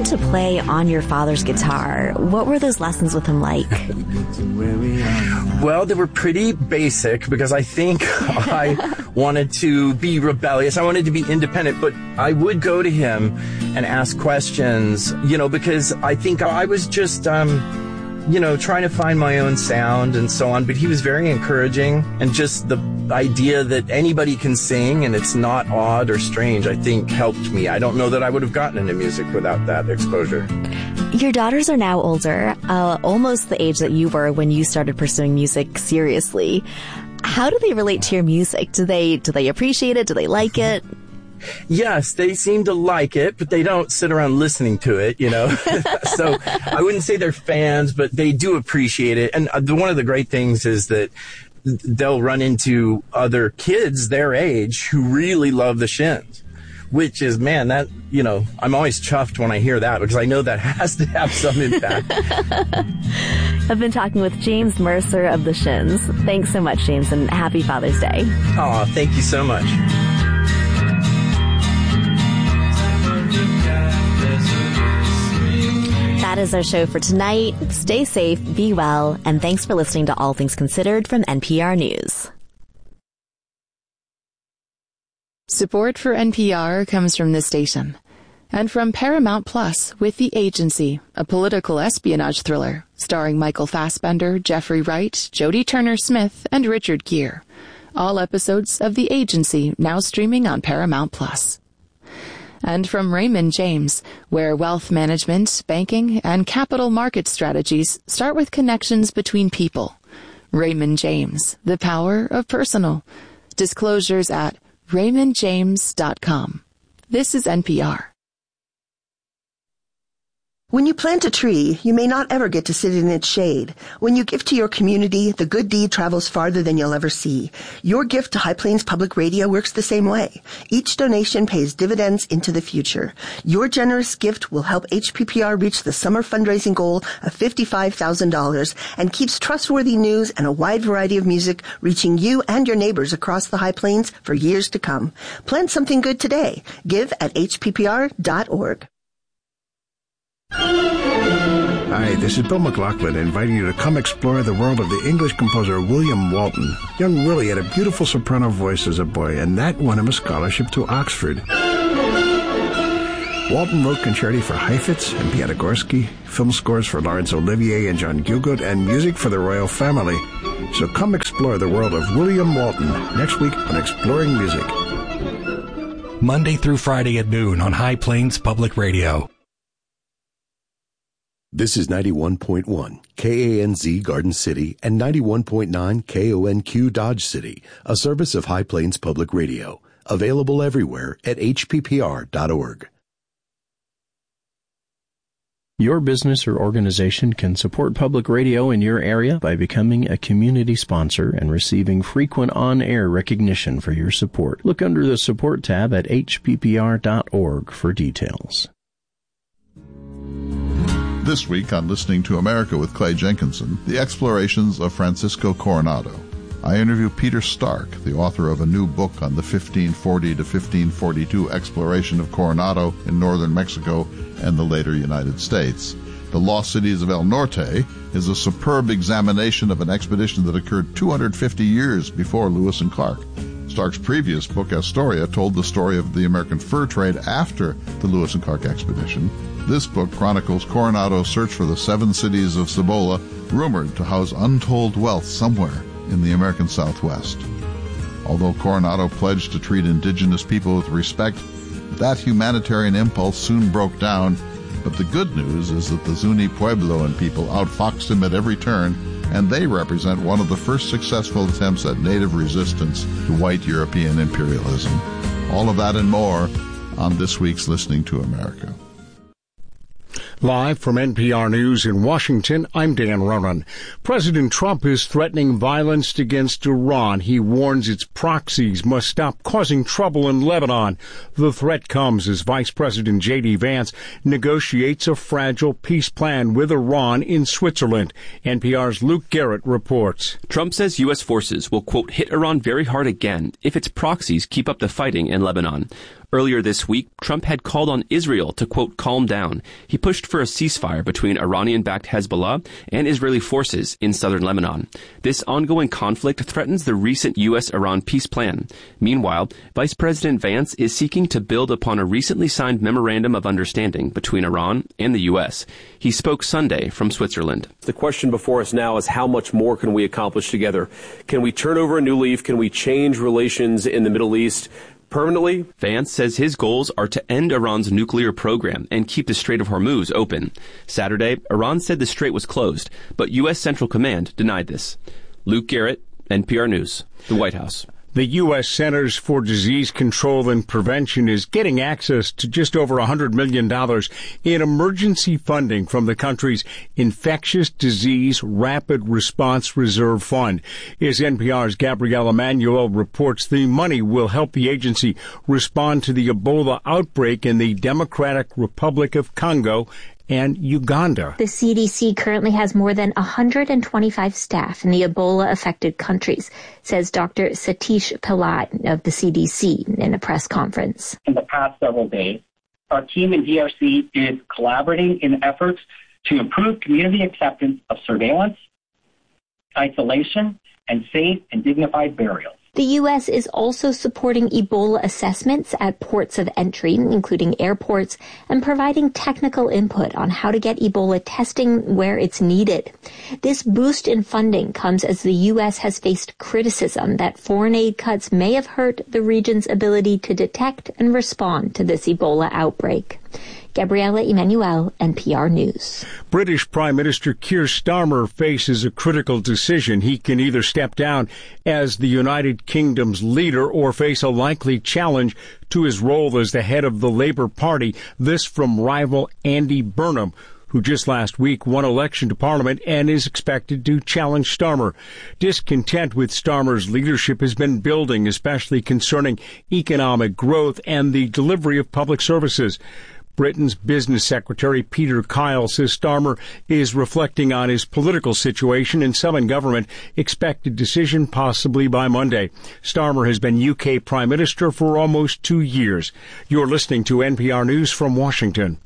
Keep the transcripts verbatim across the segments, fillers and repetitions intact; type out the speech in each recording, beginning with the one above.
learned to play on your father's guitar. What were those lessons with him like? Well, they were pretty basic because I think I wanted to be rebellious. I wanted to be independent, but I would go to him and ask questions, you know, because I think I was just, um, you know, trying to find my own sound and so on. But he was very encouraging, and just the idea that anybody can sing and it's not odd or strange, I think helped me. I don't know that I would have gotten into music without that exposure. Your daughters are now older, uh, almost the age that you were when you started pursuing music seriously. How do they relate to your music? Do they, do they appreciate it? Do they like it? Yes, they seem to like it, but they don't sit around listening to it, you know. So I wouldn't say they're fans, but they do appreciate it. And the, one of the great things is that they'll run into other kids their age who really love the Shins, which is, man, that, you know, I'm always chuffed when I hear that because I know that has to have some impact. I've been talking with James Mercer of the Shins. Thanks so much, James, and happy Father's Day. Oh, thank you so much. That is our show for tonight. Stay safe, be well, and thanks for listening to All Things Considered from N P R News. Support for N P R comes from this station and from Paramount Plus with The Agency, a political espionage thriller starring Michael Fassbender, Jeffrey Wright, Jodie Turner-Smith, and Richard Gere. All episodes of The Agency now streaming on Paramount Plus. And from Raymond James, where wealth management, banking, and capital market strategies start with connections between people. Raymond James, the power of personal. Disclosures at raymond james dot com. This is N P R. When you plant a tree, you may not ever get to sit in its shade. When you give to your community, the good deed travels farther than you'll ever see. Your gift to High Plains Public Radio works the same way. Each donation pays dividends into the future. Your generous gift will help H P P R reach the summer fundraising goal of fifty-five thousand dollars and keeps trustworthy news and a wide variety of music reaching you and your neighbors across the High Plains for years to come. Plant something good today. Give at h p p r dot org. Hi, this is Bill McLaughlin inviting you to come explore the world of the English composer William Walton. Young Willie had a beautiful soprano voice as a boy, and that won him a scholarship to Oxford. Walton wrote concerti for Heifetz and Piatigorsky, film scores for Laurence Olivier and John Gielgud, and music for the royal family. So come explore the world of William Walton next week on Exploring Music. Monday through Friday at noon on High Plains Public Radio. This is ninety-one point one K A N Z Garden City and ninety-one point nine K O N Q Dodge City, a service of High Plains Public Radio. Available everywhere at h p p r dot org. Your business or organization can support public radio in your area by becoming a community sponsor and receiving frequent on-air recognition for your support. Look under the Support tab at h p p r dot org for details. This week on Listening to America with Clay Jenkinson, the explorations of Francisco Coronado. I interview Peter Stark, the author of a new book on the fifteen forty to fifteen forty-two exploration of Coronado in northern Mexico and the later United States. The Lost Cities of El Norte is a superb examination of an expedition that occurred two hundred fifty years before Lewis and Clark. Stark's previous book, Astoria, told the story of the American fur trade after the Lewis and Clark expedition. This book chronicles Coronado's search for the seven cities of Cibola, rumored to house untold wealth somewhere in the American Southwest. Although Coronado pledged to treat indigenous people with respect, that humanitarian impulse soon broke down. But the good news is that the Zuni Puebloan people outfoxed him at every turn, and they represent one of the first successful attempts at native resistance to white European imperialism. All of that and more on this week's Listening to America. Live from N P R News in Washington, I'm Dan Ronan. President Trump is threatening violence against Iran. He warns its proxies must stop causing trouble in Lebanon. The threat comes as Vice President J D. Vance negotiates a fragile peace plan with Iran in Switzerland. N P R's Luke Garrett reports. Trump says U S forces will, quote, hit Iran very hard again if its proxies keep up the fighting in Lebanon. Earlier this week, Trump had called on Israel to, quote, calm down. He pushed for a ceasefire between Iranian-backed Hezbollah and Israeli forces in southern Lebanon. This ongoing conflict threatens the recent U S Iran peace plan. Meanwhile, Vice President Vance is seeking to build upon a recently signed memorandum of understanding between Iran and the U S. He spoke Sunday from Switzerland. The question before us now is how much more can we accomplish together? Can we turn over a new leaf? Can we change relations in the Middle East permanently? Vance says his goals are to end Iran's nuclear program and keep the Strait of Hormuz open. Saturday, Iran said the strait was closed, but U S Central Command denied this. Luke Garrett, N P R News, the White House. The U S Centers for Disease Control and Prevention is getting access to just over one hundred million dollars in emergency funding from the country's Infectious Disease Rapid Response Reserve Fund. As N P R's Gabrielle Emanuel reports, the money will help the agency respond to the Ebola outbreak in the Democratic Republic of Congo and Uganda. The C D C currently has more than one hundred twenty-five staff in the Ebola-affected countries, says Doctor Satish Pillai of the C D C in a press conference. In the past several days, our team in D R C is collaborating in efforts to improve community acceptance of surveillance, isolation, and safe and dignified burials. The U S is also supporting Ebola assessments at ports of entry, including airports, and providing technical input on how to get Ebola testing where it's needed. This boost in funding comes as the U S has faced criticism that foreign aid cuts may have hurt the region's ability to detect and respond to this Ebola outbreak. Gabriella Emanuel, N P R News. British Prime Minister Keir Starmer faces a critical decision. He can either step down as the United Kingdom's leader or face a likely challenge to his role as the head of the Labour Party. This from rival Andy Burnham, who just last week won election to Parliament and is expected to challenge Starmer. Discontent with Starmer's leadership has been building, especially concerning economic growth and the delivery of public services. Britain's Business Secretary Peter Kyle says Starmer is reflecting on his political situation in some in government. Expected decision possibly by Monday. Starmer has been U K Prime Minister for almost two years. You're listening to N P R News from Washington.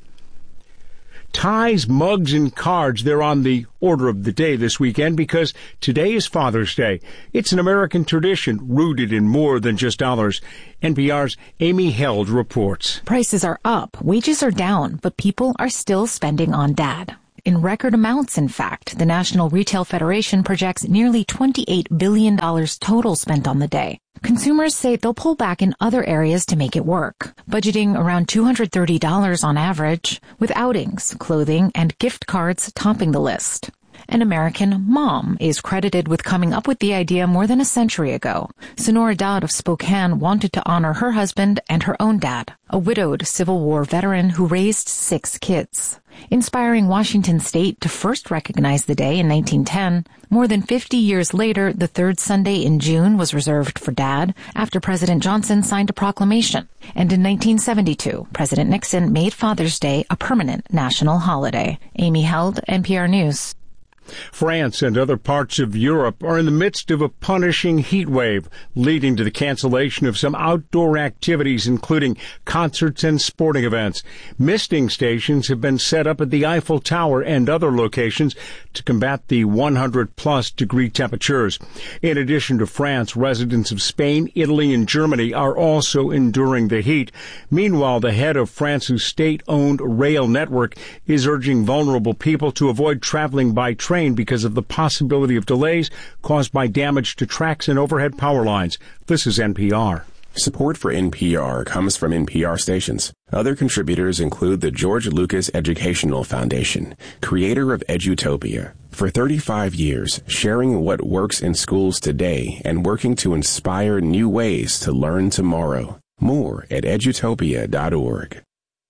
Ties, mugs, and cards, they're on the order of the day this weekend because today is Father's Day. It's an American tradition rooted in more than just dollars. N P R's Amy Held reports. Prices are up, wages are down, but people are still spending on Dad. In record amounts, in fact. The National Retail Federation projects nearly twenty-eight billion dollars total spent on the day. Consumers say they'll pull back in other areas to make it work, budgeting around two hundred thirty dollars on average, with outings, clothing, and gift cards topping the list. An American mom is credited with coming up with the idea more than a century ago. Sonora Dodd of Spokane wanted to honor her husband and her own dad, a widowed Civil War veteran who raised six kids. Inspiring Washington State to first recognize the day in nineteen ten, more than fifty years later, the third Sunday in June was reserved for Dad after President Johnson signed a proclamation. And in nineteen seventy-two, President Nixon made Father's Day a permanent national holiday. Amy Held, N P R News. France and other parts of Europe are in the midst of a punishing heat wave, leading to the cancellation of some outdoor activities, including concerts and sporting events. Misting stations have been set up at the Eiffel Tower and other locations to combat the one hundred plus degree temperatures. In addition to France, residents of Spain, Italy, and Germany are also enduring the heat. Meanwhile, the head of France's state-owned rail network is urging vulnerable people to avoid traveling by train because of the possibility of delays caused by damage to tracks and overhead power lines. This is N P R. Support for N P R comes from N P R stations. Other contributors include the George Lucas Educational Foundation, creator of Edutopia. For thirty-five years, sharing what works in schools today and working to inspire new ways to learn tomorrow. More at edutopia dot org.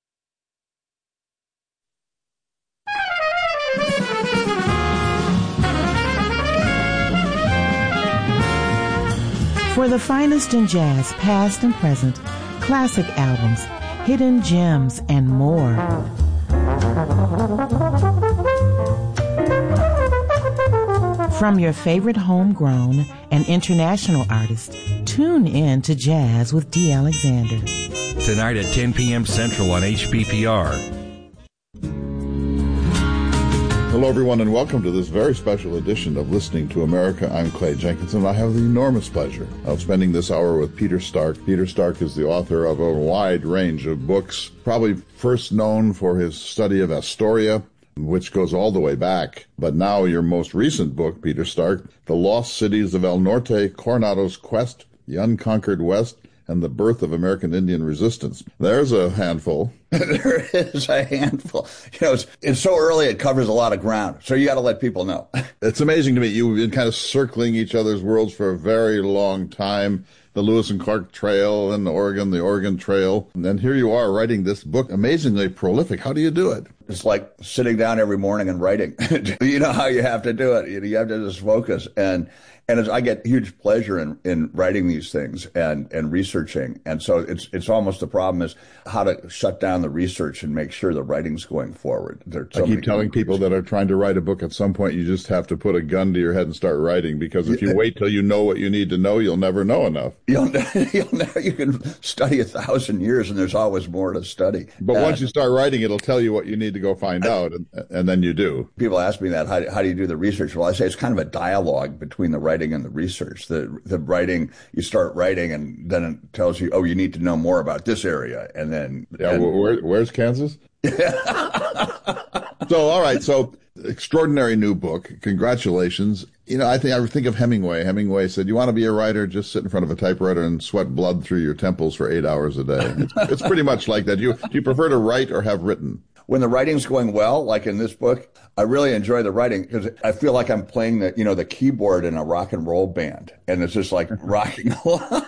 For the finest in jazz, past and present, classic albums, hidden gems, and more. From your favorite homegrown and international artists, tune in to Jazz with D. Alexander. tonight at ten p.m. Central on H P P R. Hello, everyone, and welcome to this very special edition of Listening to America. I'm Clay Jenkinson. I have the enormous pleasure of spending this hour with Peter Stark. Peter Stark is the author of a wide range of books, probably first known for his study of Astoria, which goes all the way back. But now your most recent book, Peter Stark, The Lost Cities of El Norte, Coronado's Quest, The Unconquered West, and the Birth of American Indian Resistance. There's a handful. There is a handful. You know, it's, it's so early, it covers a lot of ground. So you got to let people know. It's amazing to me. You've been kind of circling each other's worlds for a very long time. The Lewis and Clark Trail in Oregon, the Oregon Trail. And then here you are writing this book, amazingly prolific. How do you do it? It's like sitting down every morning and writing. You know how you have to do it. You have to just focus. And and it's, I get huge pleasure in, in writing these things and, and researching. And so it's it's almost the problem is how to shut down the research and make sure the writing's going forward. There so I keep telling people that are trying to write a book, at some point you just have to put a gun to your head and start writing, because if you wait till you know what you need to know, you'll never know enough. You'll, you'll never, you can study a thousand years and there's always more to study. But uh, once you start writing, it'll tell you what you need to go find I, out, and, and then you do. People ask me that, how, how do you do the research? Well, I say it's kind of a dialogue between the writing and the research. The the writing, you start writing, and then it tells you, oh, you need to know more about this area, and then yeah, and, where, where's Kansas? So, all right, so extraordinary new book. Congratulations. You know, I think I think of Hemingway. Hemingway said, "You want to be a writer? Just sit in front of a typewriter and sweat blood through your temples for eight hours a day." It's, it's pretty much like that. You do you prefer to write or have written? When the writing's going well, like in this book, I really enjoy the writing because I feel like I'm playing the, you know, the keyboard in a rock and roll band, and it's just like rocking along,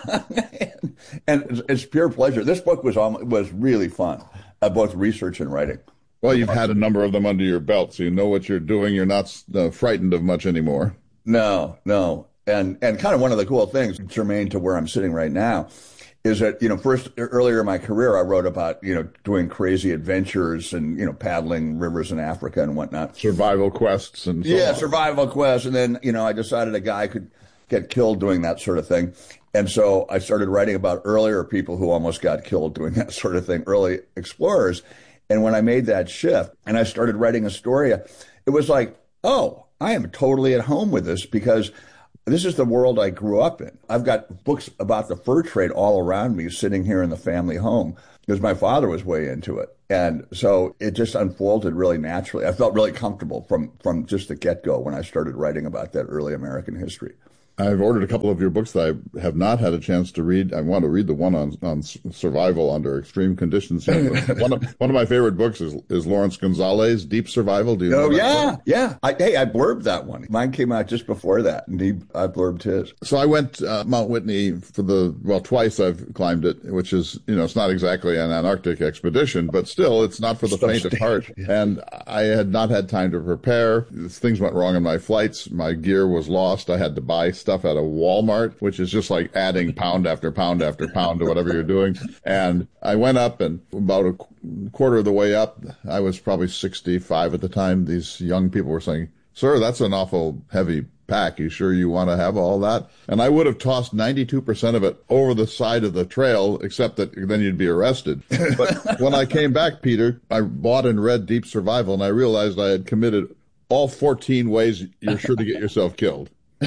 and it's, it's pure pleasure. This book was almost, was really fun, uh, both research and writing. Well, you've had a number of them under your belt, so you know what you're doing. You're not uh, frightened of much anymore. No, no, and and kind of one of the cool things, germane to where I'm sitting right now, is that, you know, first, earlier in my career, I wrote about, you know, doing crazy adventures and, you know, paddling rivers in Africa and whatnot. Survival quests and so Yeah, on. survival quests. And then, you know, I decided a guy could get killed doing that sort of thing. And so I started writing about earlier people who almost got killed doing that sort of thing, early explorers. And when I made that shift and I started writing Astoria, it was like, oh, I am totally at home with this, because this is the world I grew up in. I've got books about the fur trade all around me sitting here in the family home because my father was way into it. And so it just unfolded really naturally. I felt really comfortable from, from just the get-go when I started writing about that early American history. I've ordered a couple of your books that I have not had a chance to read. I want to read the one on, on survival under extreme conditions. one of one of my favorite books is, is Lawrence Gonzalez, Deep Survival. Do you know Oh, that yeah, book? yeah. I, hey, I blurbed that one. Mine came out just before that, and he, I blurbed his. So I went uh, Mount Whitney for the, well, twice I've climbed it, which is, you know, it's not exactly an Antarctic expedition, but still, it's not for the faint of heart. And I had not had time to prepare. Things went wrong on my flights. My gear was lost. I had to buy stuff at a Walmart, which is just like adding pound after pound after pound to whatever you're doing. And I went up, and about a quarter of the way up, I was probably sixty-five at the time. These young people were saying, "Sir, that's an awful heavy pack. You sure you want to have all that?" And I would have tossed ninety-two percent of it over the side of the trail, except that then you'd be arrested. But when I came back, Peter, I bought and read Deep Survival, and I realized I had committed all fourteen ways you're sure to get yourself killed.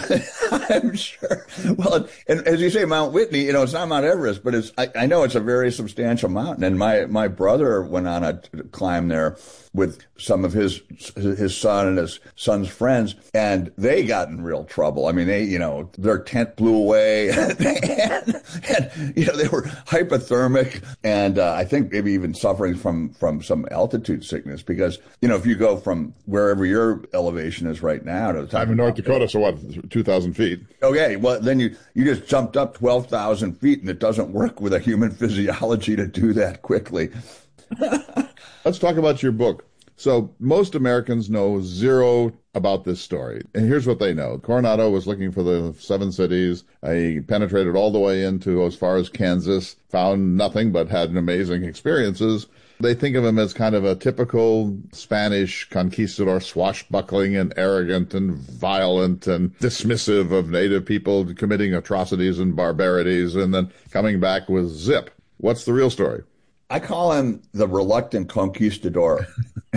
I'm sure. Well, and as you say, Mount Whitney, you know, it's not Mount Everest, but it's, I, I know it's a very substantial mountain. And my, my brother went on a climb there with some of his, his son and his son's friends, and they got in real trouble. I mean, they, you know, their tent blew away and, and, and you know, they were hypothermic and, uh, I think maybe even suffering from, from some altitude sickness because, you know, if you go from wherever your elevation is right now to the top. I'm in North Dakota, so what, two thousand feet? Okay, well, then you, you just jumped up twelve thousand feet, and it doesn't work with a human physiology to do that quickly. Let's talk about your book. So most Americans know zero about this story. And here's what they know. Coronado was looking for the seven cities. He penetrated all the way into as far as Kansas, found nothing, but had amazing experiences. They think of him as kind of a typical Spanish conquistador, swashbuckling and arrogant and violent and dismissive of native people, committing atrocities and barbarities, and then coming back with zip. What's the real story? I call him the reluctant conquistador.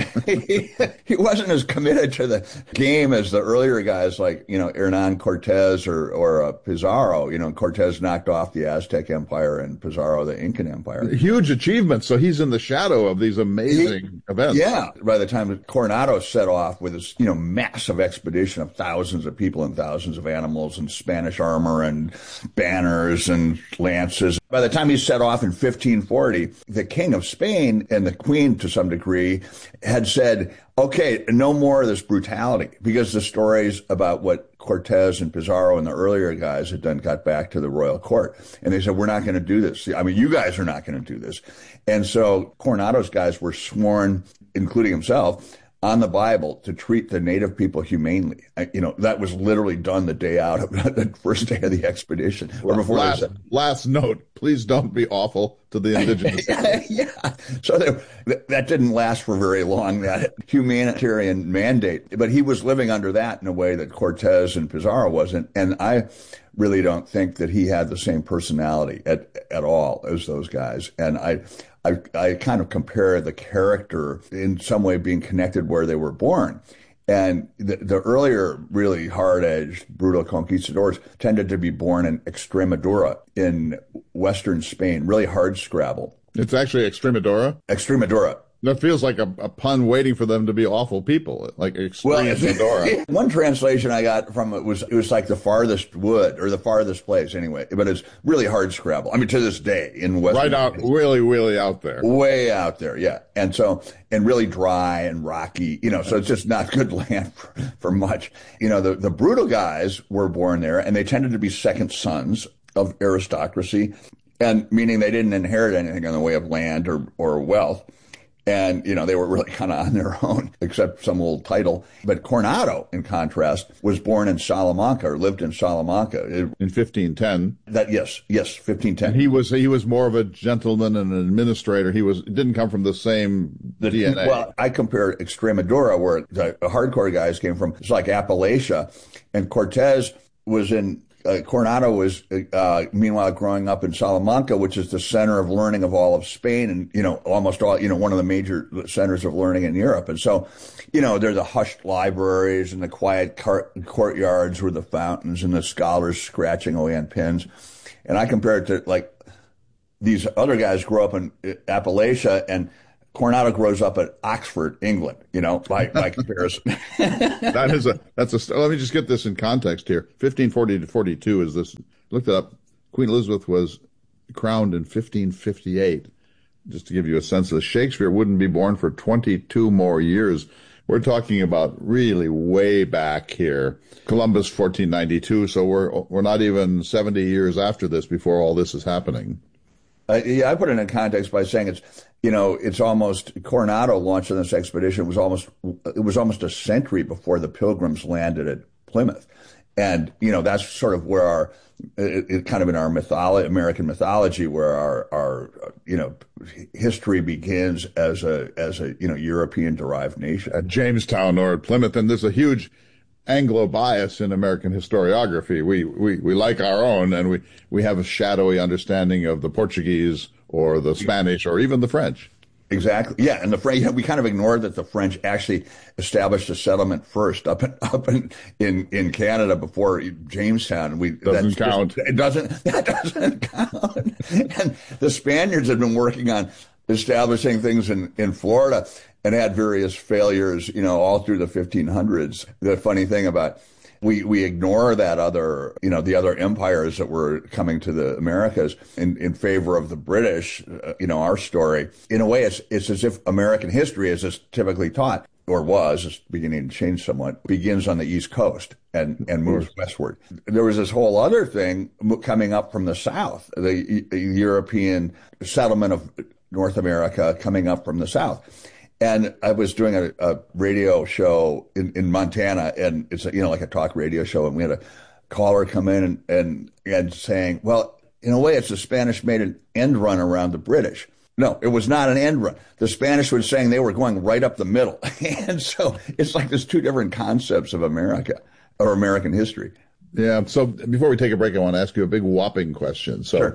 he, he wasn't as committed to the game as the earlier guys like, you know, Hernan Cortez or, or uh, Pizarro. You know, Cortez knocked off the Aztec Empire and Pizarro the Incan Empire. Huge achievement. So he's in the shadow of these amazing he, events. Yeah. By the time Coronado set off with his, you know, massive expedition of thousands of people and thousands of animals and Spanish armor and banners and lances. By the time he set off in fifteen forty, the king of Spain and the queen, to some degree, had said, okay, no more of this brutality, because the stories about what Cortez and Pizarro and the earlier guys had done got back to the royal court. And they said, we're not going to do this. I mean, you guys are not going to do this. And so Coronado's guys were sworn, including himself, on the Bible to treat the native people humanely. You know, that was literally done the day out of the first day of the expedition. Or before last, they said, last note, please don't be awful to the indigenous. Yeah. So they, that didn't last for very long, that humanitarian mandate. But he was living under that in a way that Cortez and Pizarro wasn't. And I really don't think that he had the same personality at, at all as those guys. And I, I, I kind of compare the character in some way being connected where they were born. And the, the earlier, really hard-edged, brutal conquistadors tended to be born in Extremadura in western Spain, really hard scrabble. It's actually Extremadura? Extremadura. That feels like a, a pun waiting for them to be awful people, like Extremadura. Well, one translation I got from it was, it was like the farthest wood, or the farthest place anyway, but it's really hard scrabble. I mean, to this day in West. Right out, really, really out there. Way out there, yeah. And so, and really dry and rocky, you know, so it's just not good land for, for much. You know, the, the brutal guys were born there, and they tended to be second sons of aristocracy, and meaning they didn't inherit anything in the way of land or, or wealth. And, you know, they were really kind of on their own, except some old title. But Coronado, in contrast, was born in Salamanca, or lived in Salamanca. In fifteen ten. That, yes, yes, fifteen ten. And he was he was more of a gentleman and an administrator. He was didn't come from the same the, D N A. Well, I compare Extremadura, where the hardcore guys came from. It's like Appalachia. And Cortez was in... Uh, Coronado was, uh, meanwhile, growing up in Salamanca, which is the center of learning of all of Spain, and, you know, almost all, you know, one of the major centers of learning in Europe. And so, you know, there's the hushed libraries and the quiet car- courtyards with the fountains and the scholars scratching away on pens. And I compare it to, like, these other guys grew up in Appalachia, and Coronado grows up at Oxford, England, you know, by, by comparison. that is a, that's a, let me just get this in context here. fifteen forty to forty-two is this, looked it up. Queen Elizabeth was crowned in fifteen fifty-eight. Just to give you a sense of this, Shakespeare wouldn't be born for twenty-two more years. We're talking about really way back here. Columbus, fourteen ninety-two. So we're, we're not even seventy years after this before all this is happening. Uh, yeah, I put it in context by saying it's, you know, it's almost, Coronado launched on this expedition. It was almost, it was almost a century before the Pilgrims landed at Plymouth. And, you know, that's sort of where our, it, it kind of in our mythology, American mythology, where our, our, you know, history begins as a, as a, you know, European derived nation. At Jamestown or at Plymouth. And there's a huge Anglo bias in American historiography. We, we, we like our own, and we, we have a shadowy understanding of the Portuguese or the Spanish or even the French. Exactly. Yeah. And the French, we kind of ignored that the French actually established a settlement first up in, up in, in, in Canada before Jamestown. We, doesn't count. Just, it doesn't, that doesn't count. And the Spaniards had been working on establishing things in, in Florida and had various failures, you know, all through the fifteen hundreds. The funny thing about We we ignore that other, you know, the other empires that were coming to the Americas in, in favor of the British, uh, you know, our story. In a way, it's it's as if American history, as is typically taught, or was, it's beginning to change somewhat, begins on the East Coast and, and moves westward. There was this whole other thing coming up from the South, the European settlement of North America coming up from the South. And I was doing a, a radio show in, in Montana, and it's, a, you know, like a talk radio show. And we had a caller come in and, and, and saying, well, in a way, it's the Spanish made an end run around the British. No, it was not an end run. The Spanish were saying they were going right up the middle. And so it's like there's two different concepts of America or American history. Yeah. So before we take a break, I want to ask you a big whopping question. So sure.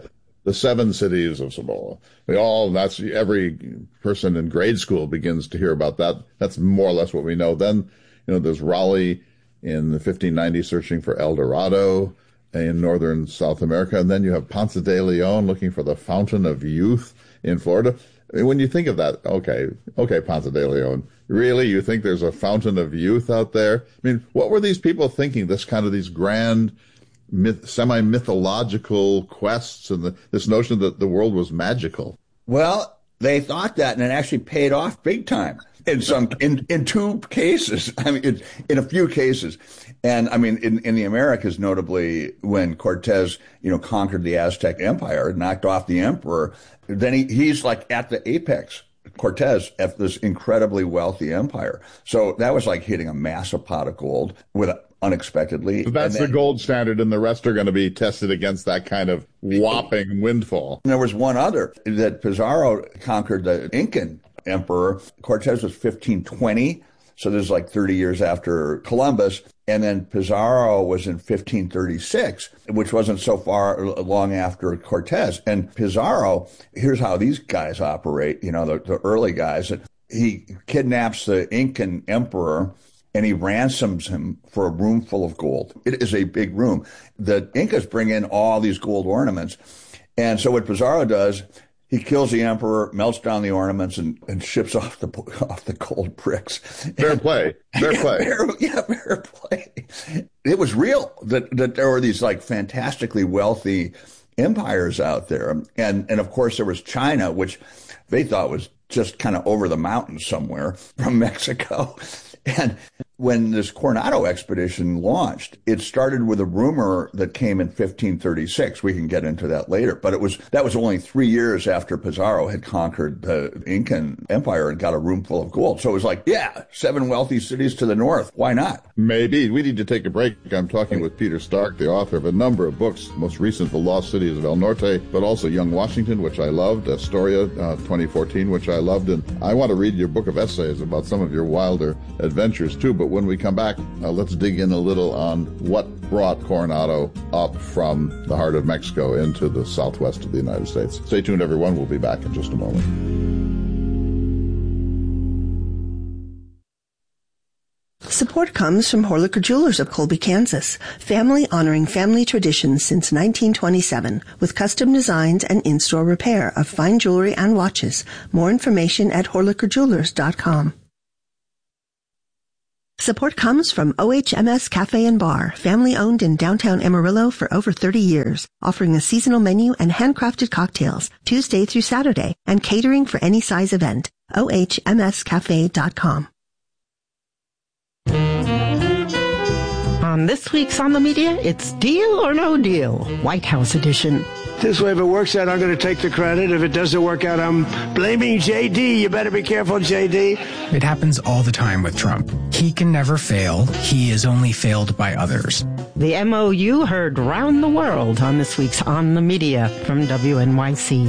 the seven cities of Cibola. We all, that's, every person in grade school begins to hear about that. That's more or less what we know. Then, you know, there's Raleigh in the fifteen ninety searching for El Dorado in northern South America. And then you have Ponce de Leon looking for the Fountain of Youth in Florida. I mean, when you think of that, okay, okay, Ponce de Leon, really? You think there's a Fountain of Youth out there? I mean, what were these people thinking, this kind of these grand myth, semi-mythological quests and the, this notion that the world was magical? Well, they thought that, and it actually paid off big time in some, in, in two cases. I mean, in, in a few cases. And I mean, in, in the Americas, notably when Cortez, you know, conquered the Aztec Empire, knocked off the emperor, then he, he's like at the apex, Cortez, at this incredibly wealthy empire. So that was like hitting a massive pot of gold with unexpectedly. But that's then, the gold standard, and the rest are going to be tested against that kind of whopping windfall. And there was one other that Pizarro conquered the Incan emperor. Cortez was fifteen twenty. So this is like thirty years after Columbus. And then Pizarro was in fifteen thirty-six, which wasn't so far long after Cortez. And Pizarro, here's how these guys operate, you know, the, the early guys. He kidnaps the Incan emperor and he ransoms him for a room full of gold. It is a big room. The Incas bring in all these gold ornaments. And so what Pizarro does, he kills the emperor, melts down the ornaments, and, and ships off the off the gold bricks. Fair play. Fair yeah, play. Fair, yeah, fair play. It was real that, that there were these like fantastically wealthy empires out there. And, and of course there was China, which they thought was just kind of over the mountains somewhere from Mexico. And when this Coronado expedition launched, it started with a rumor that came in fifteen thirty-six. We can get into that later. But it was that was only three years after Pizarro had conquered the Incan Empire and got a room full of gold. So it was like, yeah, seven wealthy cities to the north. Why not? Maybe. We need to take a break. I'm talking with Peter Stark, the author of a number of books, most recent, The Lost Cities of El Norte, but also Young Washington, which I loved, Astoria, uh, twenty fourteen, which I loved. And I want to read your book of essays about some of your wilder adventures, too. But when we come back, uh, let's dig in a little on what brought Coronado up from the heart of Mexico into the southwest of the United States. Stay tuned, everyone. We'll be back in just a moment. Support comes from Horlicker Jewelers of Colby, Kansas, family honoring family traditions since nineteen twenty-seven, with custom designs and in-store repair of fine jewelry and watches. More information at horlicker jewelers dot com. Support comes from O H M S Cafe and Bar, family-owned in downtown Amarillo for over thirty years, offering a seasonal menu and handcrafted cocktails Tuesday through Saturday, and catering for any size event. O H M S cafe dot com. On this week's On the Media, it's Deal or No Deal, White House edition. This way, if it works out, I'm going to take the credit. If it doesn't work out, I'm blaming J D. You better be careful, J D. It happens all the time with Trump. He can never fail. He is only failed by others. The M O U heard round the world on this week's On the Media from W N Y C.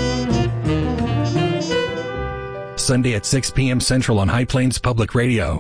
Sunday at six p.m. Central on High Plains Public Radio.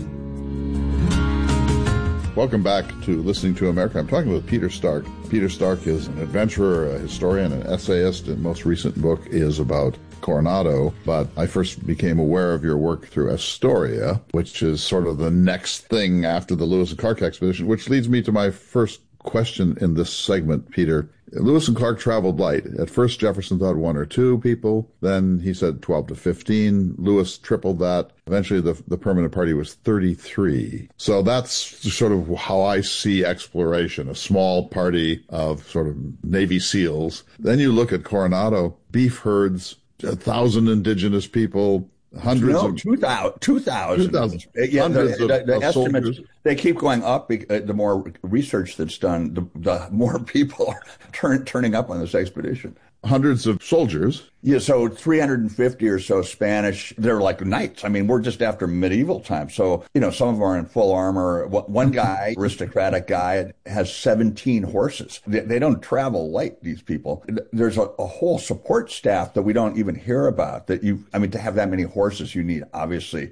Welcome back to Listening to America. I'm talking with Peter Stark. Peter Stark is an adventurer, a historian, an essayist, and most recent book is about Coronado. But I first became aware of your work through Astoria, which is sort of the next thing after the Lewis and Clark expedition, which leads me to my first question in this segment, Peter. Lewis and Clark traveled light. At first, Jefferson thought one or two people. Then he said twelve to fifteen. Lewis tripled that. Eventually, the, the permanent party was thirty-three. So that's sort of how I see exploration, a small party of sort of Navy SEALs. Then you look at Coronado, beef herds, a thousand indigenous people, hundreds no, of... two thousand. two thousand. two thousand. Yeah, hundreds the, the, of, the of estimates, soldiers. They keep going up. The more research that's done, the, the more people are turn, turning up on this expedition. Hundreds of soldiers. Yeah, so three hundred fifty or so Spanish. They're like knights. I mean, we're just after medieval times. So, you know, some of them are in full armor. One guy, aristocratic guy, has seventeen horses. They, they don't travel light, these people. There's a, a whole support staff that we don't even hear about. That you, I mean, to have that many horses, you need, obviously,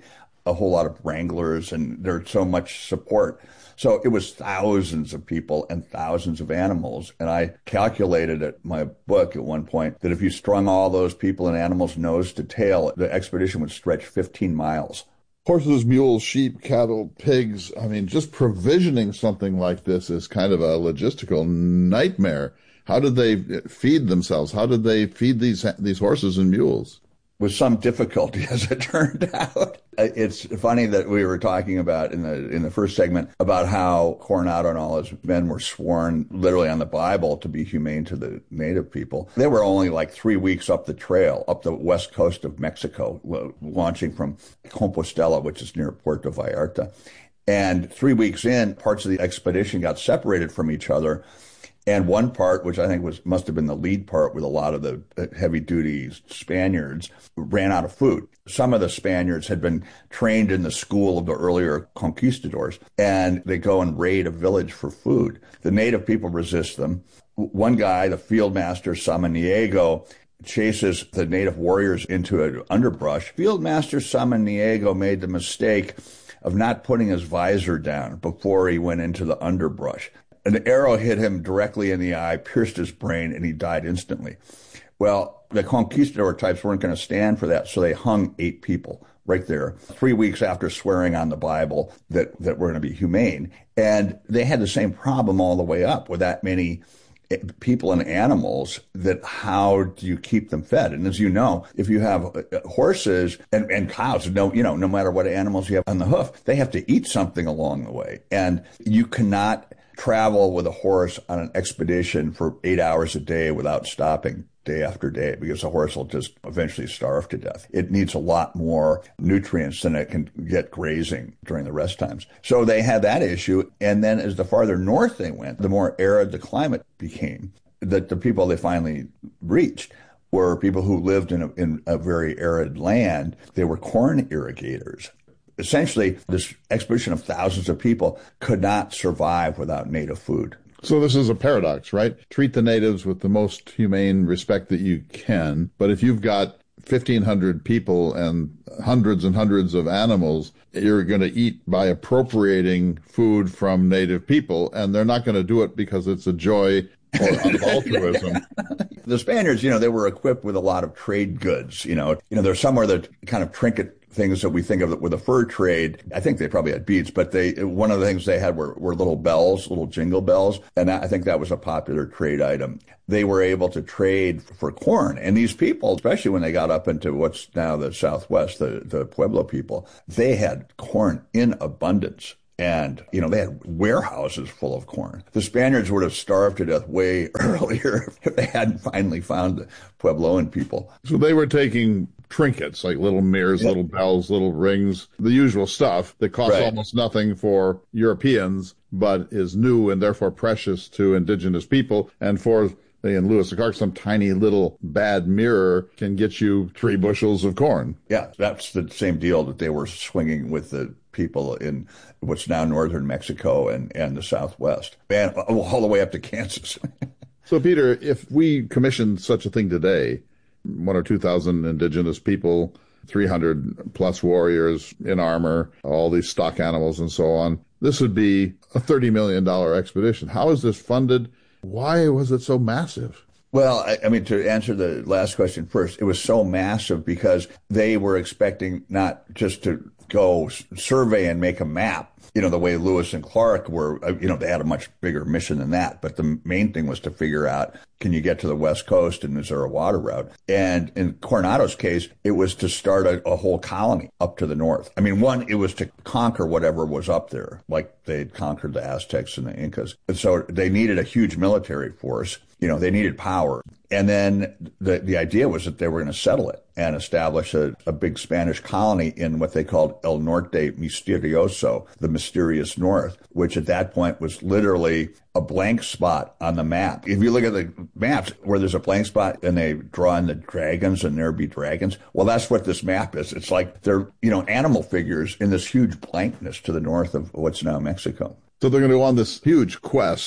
a whole lot of wranglers, and there's so much support. So it was thousands of people and thousands of animals. And I calculated at my book at one point that if you strung all those people and animals nose to tail, the expedition would stretch fifteen miles. Horses, mules, sheep, cattle, pigs. I mean, just provisioning something like this is kind of a logistical nightmare. How did they feed themselves? How did they feed these these horses and mules? With some difficulty, as it turned out. It's funny that we were talking about in the in the first segment about how Coronado and all his men were sworn literally on the Bible to be humane to the native people. They were only like three weeks up the trail, up the west coast of Mexico, launching from Compostela, which is near Puerto Vallarta. And three weeks in, parts of the expedition got separated from each other. And one part, which I think was must have been the lead part with a lot of the heavy-duty Spaniards, ran out of food. Some of the Spaniards had been trained in the school of the earlier conquistadors, and they go and raid a village for food. The native people resist them. One guy, the field master Samaniego, chases the native warriors into an underbrush. Field master Samaniego made the mistake of not putting his visor down before he went into the underbrush. An arrow hit him directly in the eye, pierced his brain, and he died instantly. Well, the conquistador types weren't going to stand for that, so they hung eight people right there, three weeks after swearing on the Bible that, that we're going to be humane. And they had the same problem all the way up with that many people and animals, that how do you keep them fed? And as you know, if you have horses and, and cows, no, you know, no matter what animals you have on the hoof, they have to eat something along the way. And you cannot travel with a horse on an expedition for eight hours a day without stopping day after day, because the horse will just eventually starve to death. It needs a lot more nutrients than it can get grazing during the rest times. So they had that issue. And then as the farther north they went, the more arid the climate became. That the people they finally reached were people who lived in a, in a very arid land. They were corn irrigators. Essentially, this expedition of thousands of people could not survive without native food. So this is a paradox, right? Treat the natives with the most humane respect that you can. But if you've got fifteen hundred people and hundreds and hundreds of animals, you're going to eat by appropriating food from native people. And they're not going to do it because it's a joy or out of altruism. The Spaniards, you know, they were equipped with a lot of trade goods. You know, you know, there's somewhere that kind of trinket things that we think of with a fur trade. I think they probably had beads, but they one of the things they had were, were little bells, little jingle bells, and that, I think that was a popular trade item. They were able to trade for corn, and these people, especially when they got up into what's now the Southwest, the, the Pueblo people, they had corn in abundance. And, you know, they had warehouses full of corn. The Spaniards would have starved to death way earlier if they hadn't finally found the Puebloan people. So they were taking trinkets, like little mirrors, yep. little bells, little rings, the usual stuff that costs right. almost nothing for Europeans, but is new and therefore precious to indigenous people. And for in Lewis and Clark, some tiny little bad mirror can get you three bushels of corn. Yeah, that's the same deal that they were swinging with the people in what's now northern Mexico and, and the Southwest, and all the way up to Kansas. So, Peter, if we commissioned such a thing today, one or two thousand indigenous people, three hundred plus warriors in armor, all these stock animals and so on, this would be a thirty million dollars expedition. How is this funded? Why was it so massive? Well, I, I mean, to answer the last question first, it was so massive because they were expecting not just to go survey and make a map, you know, the way Lewis and Clark were, you know, they had a much bigger mission than that. But the main thing was to figure out, can you get to the West Coast and is there a water route? And in Coronado's case, it was to start a, a whole colony up to the north. I mean, one, it was to conquer whatever was up there, like they'd conquered the Aztecs and the Incas. And so they needed a huge military force. You know, they needed power. And then the, the idea was that they were going to settle it and establish a, a big Spanish colony in what they called El Norte Misterioso, the mysterious north, which at that point was literally a blank spot on the map. If you look at the maps where there's a blank spot and they draw in the dragons and there be dragons, well, that's what this map is. It's like they're, you know, animal figures in this huge blankness to the north of what's now Mexico. So they're going to go on this huge quest.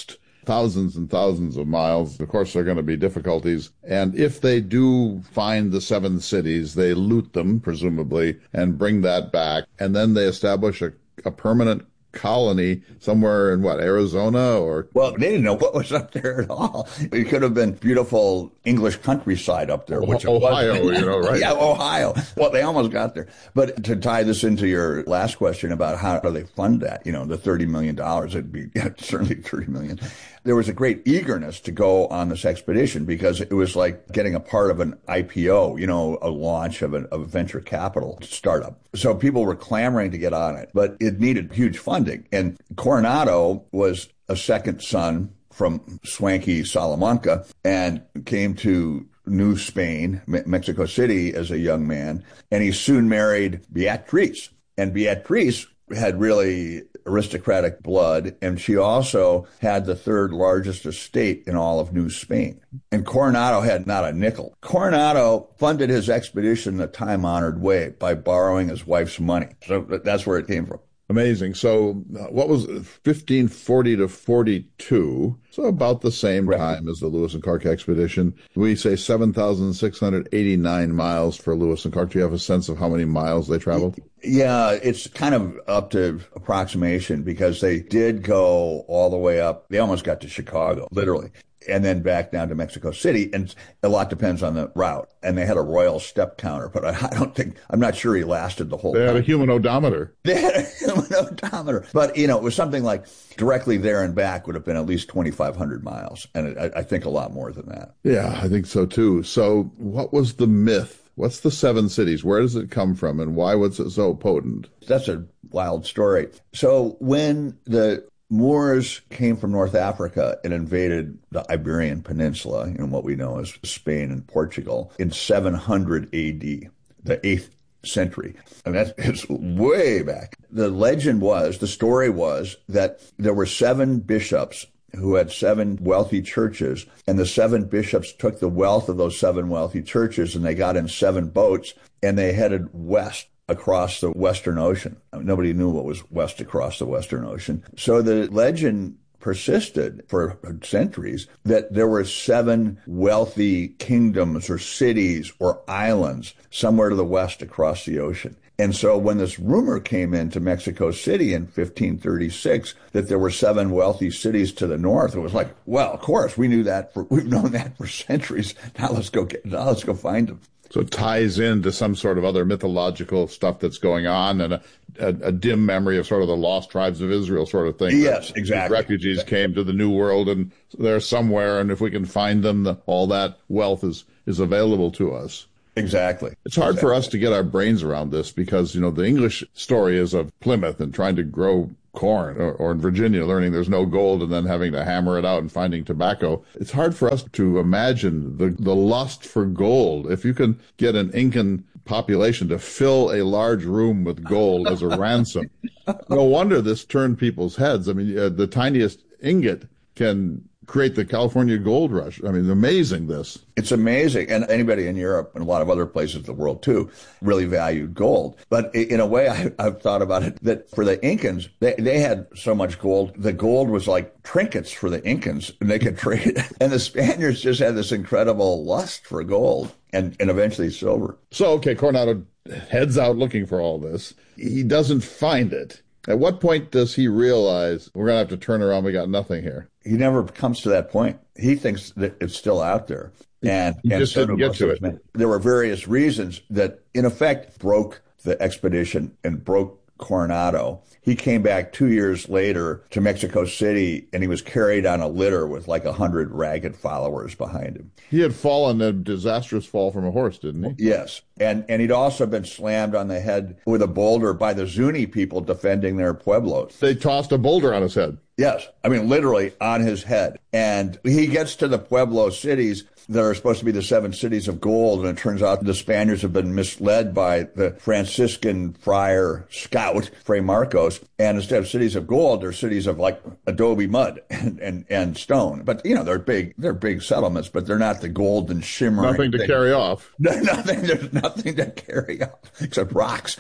thousands and thousands of miles. Of course, there are going to be difficulties. And if they do find the seven cities, they loot them, presumably, and bring that back. And then they establish a, a permanent colony somewhere in what, Arizona or? Well, they didn't know what was up there at all. It could have been beautiful English countryside up there, which Ohio, it was. you know, right? Yeah, Ohio. Well, they almost got there. But to tie this into your last question about how do they fund that, you know, the thirty million dollars, it'd be yeah, certainly thirty million dollars. There was a great eagerness to go on this expedition because it was like getting a part of an I P O, you know, a launch of a, of a venture capital startup. So people were clamoring to get on it, but it needed huge funding. And Coronado was a second son from swanky Salamanca and came to New Spain, Mexico City, as a young man. And he soon married Beatriz. And Beatriz had really aristocratic blood, and she also had the third largest estate in all of New Spain. And Coronado had not a nickel. Coronado funded his expedition the time-honored way by borrowing his wife's money. So that's where it came from. Amazing. So uh, what was it, fifteen forty to forty-two? So about the same right. time as the Lewis and Clark expedition. We say seven thousand six hundred eighty-nine miles for Lewis and Clark. Do you have a sense of how many miles they traveled? Yeah, it's kind of up to approximation because they did go all the way up. They almost got to Chicago, literally, and then back down to Mexico City. And a lot depends on the route. And they had a royal step counter, but I, I don't think, I'm not sure he lasted the whole time. They had time. a human odometer. They had a human odometer. But, you know, it was something like directly there and back would have been at least twenty-five hundred miles. And I, I think a lot more than that. Yeah, I think so too. So what was the myth? What's the seven cities? Where does it come from? And why was it so potent? That's a wild story. So when the Moors came from North Africa and invaded the Iberian Peninsula in what we know as Spain and Portugal in seven hundred A D, the eighth century. And that is way back. The legend was, the story was that there were seven bishops who had seven wealthy churches, and the seven bishops took the wealth of those seven wealthy churches and they got in seven boats and they headed west across the Western Ocean. Nobody knew what was west across the Western Ocean. So the legend persisted for centuries that there were seven wealthy kingdoms or cities or islands somewhere to the west across the ocean. And so when this rumor came into Mexico City in fifteen thirty-six that there were seven wealthy cities to the north, it was like, well, of course, we knew that. For, we've known that for centuries. Now let's go get, now let's go find them. So it ties into some sort of other mythological stuff that's going on and a, a, a dim memory of sort of the lost tribes of Israel sort of thing. Yes, exactly. Refugees exactly. came to the New World and they're somewhere, and if we can find them, the, all that wealth is, is available to us. Exactly. It's hard exactly. for us to get our brains around this because, you know, the English story is of Plymouth and trying to grow corn, or, or in Virginia learning there's no gold and then having to hammer it out and finding tobacco. It's hard for us to imagine the, the lust for gold. If you can get an Incan population to fill a large room with gold as a ransom, no wonder this turned people's heads. I mean, uh, the tiniest ingot can create the California gold rush. I mean, amazing this. It's amazing. And anybody in Europe and a lot of other places in the world too really valued gold. But in a way, I, I've thought about it that for the Incans, they, they had so much gold. The gold was like trinkets for the Incans and they could trade it. And the Spaniards just had this incredible lust for gold and, and eventually silver. So, okay, Coronado heads out looking for all this. He doesn't find it. At what point does he realize we're going to have to turn around? We got nothing here. He never comes to that point. He thinks that it's still out there. And, he and just didn't get to it. Men. There were various reasons that, in effect, broke the expedition and broke Coronado. He came back two years later to Mexico City, and he was carried on a litter with like a hundred ragged followers behind him. He had fallen a disastrous fall from a horse, didn't he? Yes. And and he'd also been slammed on the head with a boulder by the Zuni people defending their pueblos. They tossed a boulder on his head. Yes. I mean, literally on his head. And he gets to the Pueblo cities that are supposed to be the seven cities of gold, and it turns out the Spaniards have been misled by the Franciscan friar scout, Fray Marcos, and instead of cities of gold, they're cities of like adobe mud and, and, and stone. But, you know, they're big, they're big settlements, but they're not the golden shimmering Nothing to thing. carry off. Nothing, there's nothing to carry off except rocks.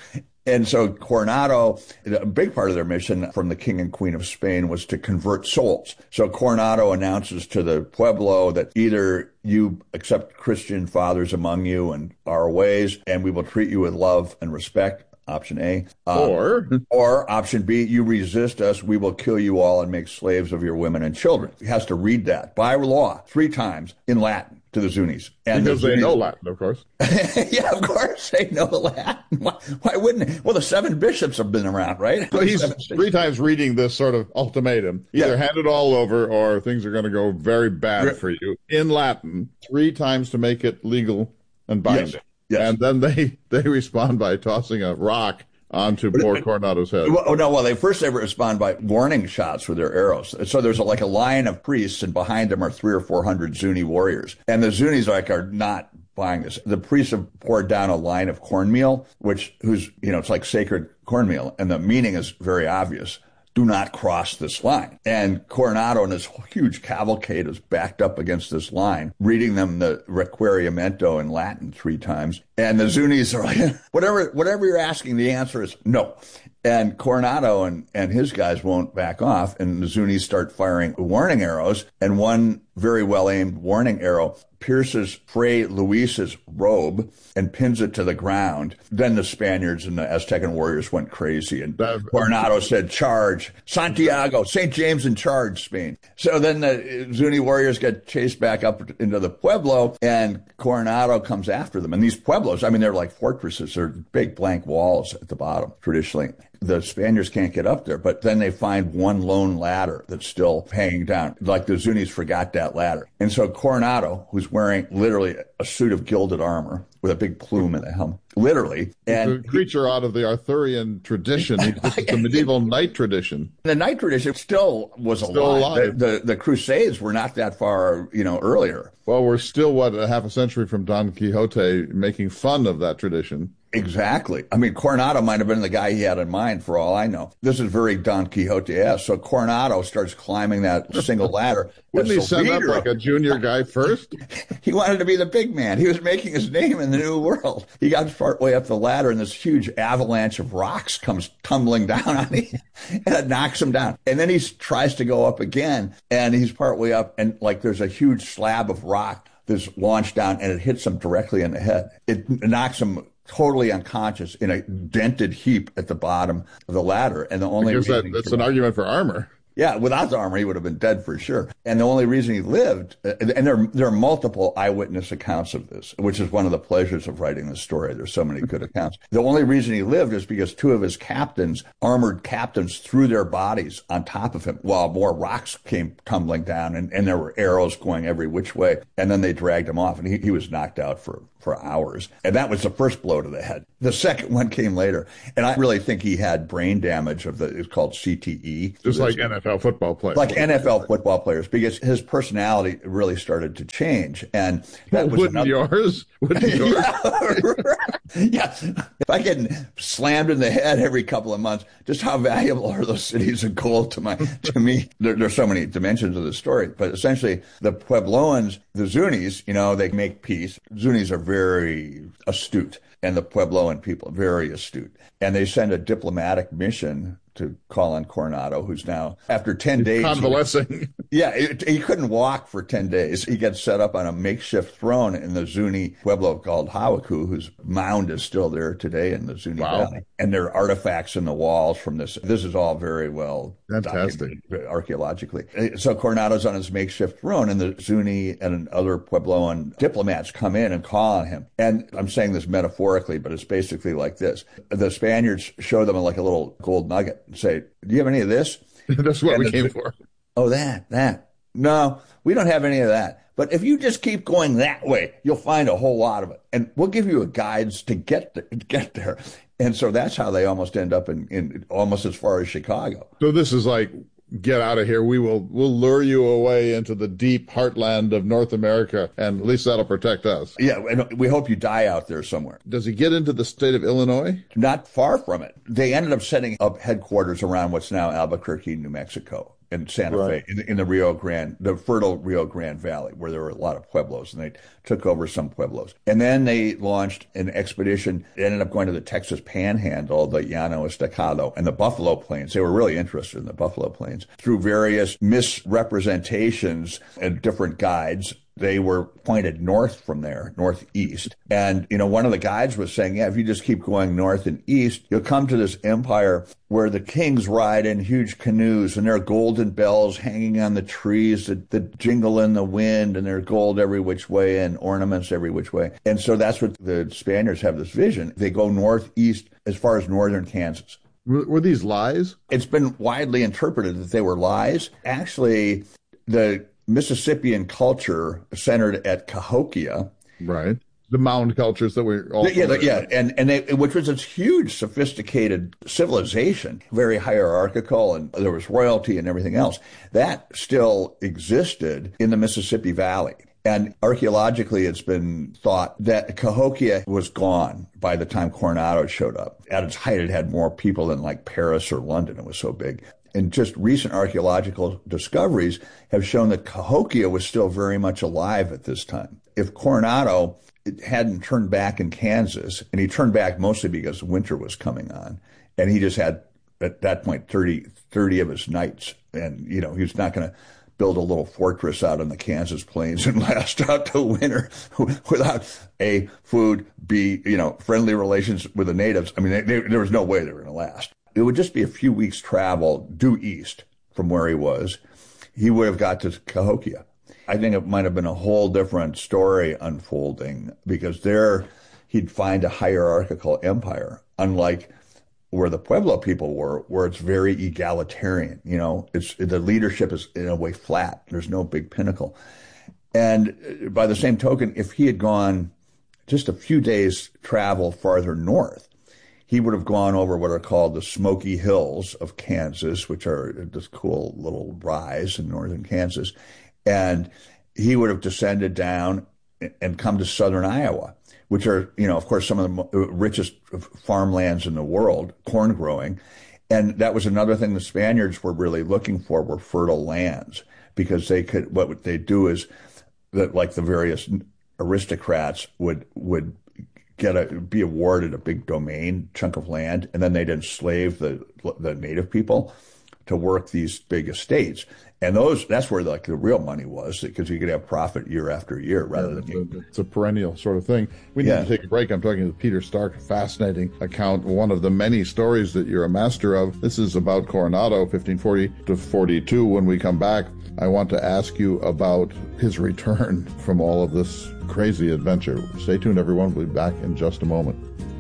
And so Coronado, a big part of their mission from the King and Queen of Spain was to convert souls. So Coronado announces to the pueblo that either you accept Christian fathers among you and our ways, and we will treat you with love and respect. Option A. Uh, or, or option B, you resist us, we will kill you all and make slaves of your women and children. He has to read that by law three times in Latin to the Zunis. And because the Zunis, they know Latin, of course. Yeah, of course they know Latin. Why, why wouldn't they? Well, the seven bishops have been around, right? So he's three times reading this sort of ultimatum. Either yeah. hand it all over or things are going to go very bad Re- for you in Latin, three times to make it legal and binding. Yes. Yes. And then they, they respond by tossing a rock onto poor Coronado's head. Well, no, well, they first they respond by warning shots with their arrows. So there's a, like a line of priests, and behind them are three or four hundred Zuni warriors. And the Zunis like are not buying this. The priests have poured down a line of cornmeal, which who's you know it's like sacred cornmeal, and the meaning is very obvious. Do not cross this line. And Coronado and his huge cavalcade is backed up against this line, reading them the Requeriamento in Latin three times. And the Zunis are like, whatever, whatever you're asking, the answer is no. And Coronado and, and his guys won't back off. And the Zunis start firing warning arrows. And one very well-aimed warning arrow pierces Fray Luis's robe and pins it to the ground. Then the Spaniards and the Aztecan warriors went crazy. And Coronado said, charge. Santiago, Saint James in charge, Spain. So then the Zuni warriors get chased back up into the pueblo, and Coronado comes after them. And these pueblos, I mean, they're like fortresses. They're big blank walls at the bottom, traditionally. The Spaniards can't get up there, but then they find one lone ladder that's still hanging down. Like the Zunis forgot that ladder. And so Coronado, who's wearing literally a suit of gilded armor with a big plume in the helmet, literally. And it's a creature out of the Arthurian tradition. This is the medieval knight tradition. The knight tradition still was still alive. alive. The, the, the Crusades were not that far, you know, earlier. Well, we're still, what, a half a century from Don Quixote making fun of that tradition. Exactly. I mean, Coronado might have been the guy he had in mind, for all I know. This is very Don Quixote-esque. So Coronado starts climbing that single ladder. Wouldn't he set up like a junior guy first? He wanted to be the big man. He was making his name in the new world. He got part way up the ladder, and this huge avalanche of rocks comes tumbling down on him, and it knocks him down. And then he tries to go up again, and he's part way up, and like there's a huge slab of rock that's launched down, and it hits him directly in the head. It knocks him totally unconscious in a dented heap at the bottom of the ladder. And the only because that, that's an argument for armor. Yeah, without the armor, he would have been dead for sure. And the only reason he lived, and there, there are multiple eyewitness accounts of this, which is one of the pleasures of writing this story. There's so many good accounts. The only reason he lived is because two of his captains, armored captains, threw their bodies on top of him while more rocks came tumbling down, and, and there were arrows going every which way. And then they dragged him off, and he, he was knocked out for for hours. And that was the first blow to the head. The second one came later. And I really think he had brain damage of the, it's called C T E. Just like N F L football players. Like N F L football players, because his personality really started to change. And that was Wouldn't another... yours? Wouldn't yours? Yeah. If I get slammed in the head every couple of months, just how valuable are those cities of gold to my, to me? There, there's so many dimensions of the story, but essentially the Puebloans, the Zunis, you know, they make peace. Zunis are very astute, and the Puebloan people are very astute. And they send a diplomatic mission to call on Coronado, who's now, after ten He's days... convalescing. Yeah, it, he couldn't walk for ten days. He gets set up on a makeshift throne in the Zuni Pueblo called Hawaku, whose mound is still there today in the Zuni Wow. Valley. And there are artifacts in the walls from this. This is all very well Fantastic. documented archaeologically. So Coronado's on his makeshift throne, and the Zuni and other Puebloan diplomats come in and call on him. And I'm saying this metaphorically, but it's basically like this. The Spaniards show them like a little gold nugget and say, do you have any of this? That's what And we the- came for. Oh, that, that. No, we don't have any of that. But if you just keep going that way, you'll find a whole lot of it. And we'll give you a guides to get to get there. And so that's how they almost end up in, in almost as far as Chicago. So this is like, get out of here. We will we'll lure you away into the deep heartland of North America, and at least that'll protect us. Yeah, and we hope you die out there somewhere. Does he get into the state of Illinois? Not far from it. They ended up setting up headquarters around what's now Albuquerque, New Mexico. in Santa Right. Fe, in, in the Rio Grande, the fertile Rio Grande Valley, where there were a lot of pueblos, and they took over some pueblos. And then they launched an expedition. It ended up going to the Texas Panhandle, the Llano Estacado, and the Buffalo Plains. They were really interested in the Buffalo Plains. Through various misrepresentations and different guides, they were pointed north from there, northeast. And, you know, one of the guides was saying, yeah, if you just keep going north and east, you'll come to this empire where the kings ride in huge canoes and there are golden bells hanging on the trees that, that jingle in the wind, and there's gold every which way and ornaments every which way. And so that's what the Spaniards have, this vision. They go northeast as far as northern Kansas. Were these lies? It's been widely interpreted that they were lies. Actually, the Mississippian culture centered at Cahokia. Right. The mound cultures that we all yeah, the, yeah, and and they, which was this huge, sophisticated civilization, very hierarchical, and there was royalty and everything else. That still existed in the Mississippi Valley. And archaeologically, it's been thought that Cahokia was gone by the time Coronado showed up. At its height, it had more people than like Paris or London. It was so big. And just recent archaeological discoveries have shown that Cahokia was still very much alive at this time. If Coronado hadn't turned back in Kansas, and he turned back mostly because winter was coming on, and he just had, at that point, thirty, thirty of his knights, and, you know, he was not going to build a little fortress out in the Kansas plains and last out the winter without A, food, B, you know, friendly relations with the natives. I mean, they, they, there was no way they were going to last. It would just be a few weeks' travel due east from where he was. He would have got to Cahokia. I think it might have been a whole different story unfolding, because there he'd find a hierarchical empire, unlike where the Pueblo people were, where it's very egalitarian. You know, it's the leadership is in a way flat. There's no big pinnacle. And by the same token, if he had gone just a few days travel farther north, he would have gone over what are called the Smoky Hills of Kansas, which are this cool little rise in northern Kansas. And he would have descended down and come to southern Iowa, which are, you know, of course, some of the richest farmlands in the world, corn growing. And that was another thing the Spaniards were really looking for, were fertile lands, because they could, what they do is that, like the various aristocrats would, would get a, be awarded a big domain chunk of land, and then they'd enslave the, the native people to work these big estates. And those, that's where like the real money was, because you could have profit year after year rather yeah, than. You, a, it's a perennial sort of thing. We need yeah. to take a break. I'm talking to Peter Stark, fascinating account, one of the many stories that you're a master of. This is about Coronado, fifteen forty to forty-two. When we come back, I want to ask you about his return from all of this crazy adventure. Stay tuned, everyone. We'll be back in just a moment.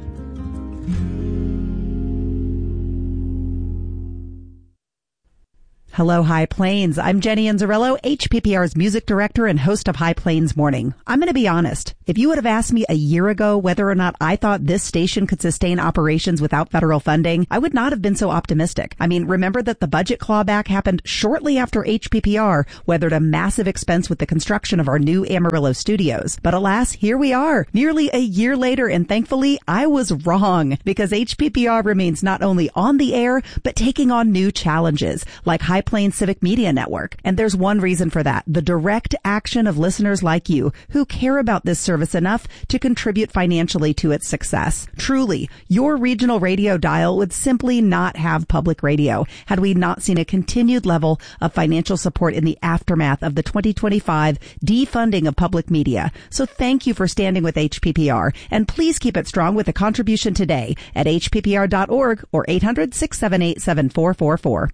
Hello, High Plains. I'm Jenny Anzarillo, H P P R's music director and host of High Plains Morning. I'm going to be honest. If you would have asked me a year ago whether or not I thought this station could sustain operations without federal funding, I would not have been so optimistic. I mean, remember that the budget clawback happened shortly after H P P R weathered a massive expense with the construction of our new Amarillo studios. But alas, here we are, nearly a year later, and thankfully, I was wrong, because H P P R remains not only on the air, but taking on new challenges, like High Plains Civic Media Network. And there's one reason for that: the direct action of listeners like you who care about this service enough to contribute financially to its success. Truly, your regional radio dial would simply not have public radio had we not seen a continued level of financial support in the aftermath of the twenty twenty-five defunding of public media. So thank you for standing with H P P R, and please keep it strong with a contribution today at H P P R dot org or eight hundred, six seven eight, seven four four four.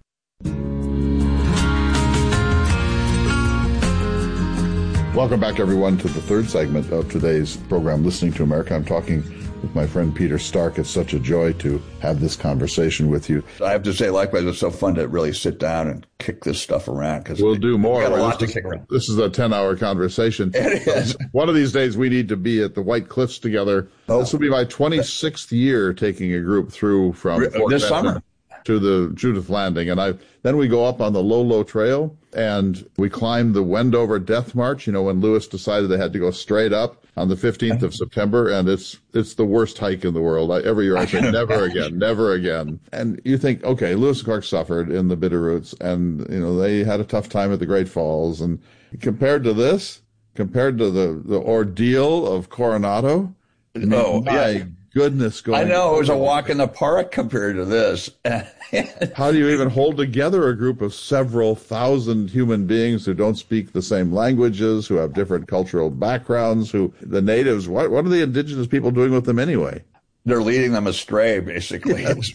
Welcome back, everyone, to the third segment of today's program, Listening to America. I'm talking with my friend Peter Stark. It's such a joy to have this conversation with you. I have to say, likewise, it's so fun to really sit down and kick this stuff around. Because we'll do more. Got a lot this, to kick around. This is a ten-hour conversation. It is. One of these days, we need to be at the White Cliffs together. Oh. This will be my twenty-sixth year taking a group through from Fort this Benton summer to the Judith Landing, and I then we go up on the Lolo Trail and we climb the Wendover Death March. You know, when Lewis decided they had to go straight up on the fifteenth of September, and it's it's the worst hike in the world. I, every year I say, never again, never again. And you think, okay, Lewis and Clark suffered in the Bitterroots, and you know they had a tough time at the Great Falls. And compared to this, compared to the, the ordeal of Coronado, no, my yeah. goodness, going I know, it was a walk in the park compared to this. How do you even hold together a group of several thousand human beings who don't speak the same languages, who have different cultural backgrounds, who the natives, what, what are the indigenous people doing with them anyway? They're leading them astray, basically. Yes.